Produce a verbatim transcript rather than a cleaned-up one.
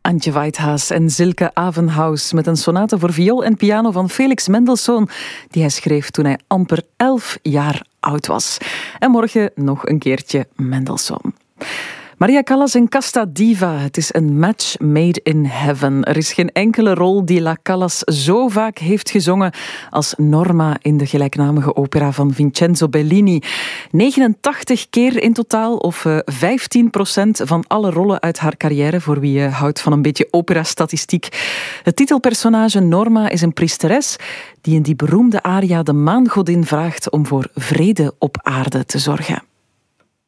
Antje Whitehaas en Silke Avenhaus met een sonate voor viool en piano van Felix Mendelssohn, die hij schreef toen hij amper elf jaar oud was. En morgen nog een keertje Mendelssohn. Maria Callas en Casta Diva. Het is een match made in heaven. Er is geen enkele rol die La Callas zo vaak heeft gezongen als Norma in de gelijknamige opera van Vincenzo Bellini. negenentachtig keer in totaal, of vijftien procent van alle rollen uit haar carrière, voor wie je houdt van een beetje opera-statistiek. Het titelpersonage Norma is een priesteres die in die beroemde aria de maangodin vraagt om voor vrede op aarde te zorgen.